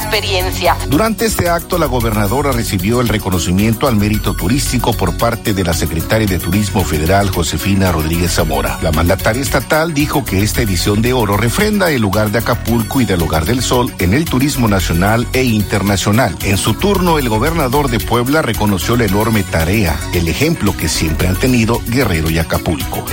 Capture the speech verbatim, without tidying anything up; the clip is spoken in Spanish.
experiencia. Durante este acto, la gobernadora recibió el reconocimiento al mérito turístico por parte de la secretaria de Turismo Federal, Josefina Rodríguez Zamora. La mandataria estatal dijo que esta edición de oro refrenda el lugar de Acapulco y del Hogar del Sol en el turismo nacional e internacional. En su turno, el gobernador de Puebla reconoció la enorme tarea, el ejemplo que siempre han tenido Guerrero y Acapulco.